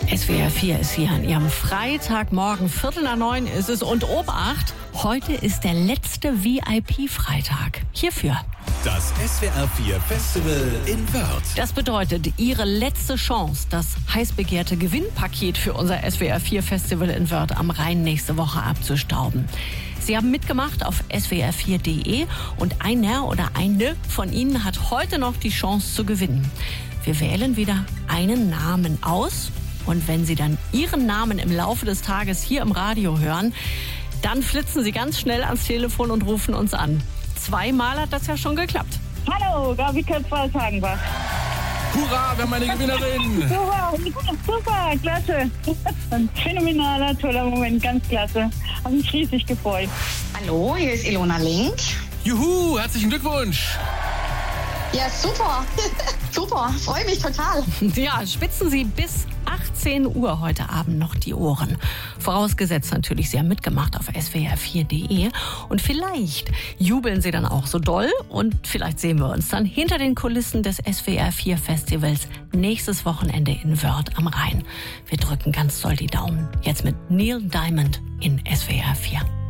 SWR 4 ist hier an Ihrem Freitagmorgen. 8:45 ist es und Obacht, heute ist der letzte VIP-Freitag. Hierfür. Das SWR 4 Festival in Wörth. Das bedeutet, Ihre letzte Chance, das heiß begehrte Gewinnpaket für unser SWR 4 Festival in Wörth am Rhein nächste Woche abzustauben. Sie haben mitgemacht auf swr4.de und einer oder eine von Ihnen hat heute noch die Chance zu gewinnen. Wir wählen wieder einen Namen aus und wenn Sie dann Ihren Namen im Laufe des Tages hier im Radio hören, dann flitzen Sie ganz schnell ans Telefon und rufen uns an. 2-mal hat das ja schon geklappt. Hallo, Gabi Köpfer aus Hagenbach. Hurra, wir haben eine Gewinnerin. Super, klasse. Ein phänomenaler, toller Moment, ganz klasse. Habe mich riesig gefreut. Hallo, hier ist Ilona Link. Juhu, herzlichen Glückwunsch. Ja, super. Super, freue mich total. Ja, spitzen Sie bis 18 Uhr heute Abend noch die Ohren. Vorausgesetzt natürlich, Sie haben mitgemacht auf swr4.de. Und vielleicht jubeln Sie dann auch so doll. Und vielleicht sehen wir uns dann hinter den Kulissen des SWR 4 Festivals nächstes Wochenende in Wörth am Rhein. Wir drücken ganz doll die Daumen. Jetzt mit Neil Diamond in SWR 4.